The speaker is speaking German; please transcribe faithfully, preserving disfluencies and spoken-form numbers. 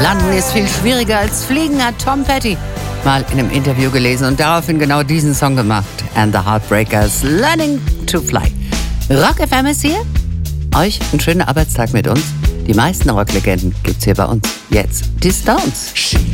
Landen ist viel schwieriger als Fliegen, hat Tom Petty mal in einem Interview gelesen und daraufhin genau diesen Song gemacht. And the Heartbreakers, Learning to Fly. Rock F M ist hier. Euch einen schönen Arbeitstag mit uns. Die meisten Rocklegenden gibt's hier bei uns. Jetzt die Stones.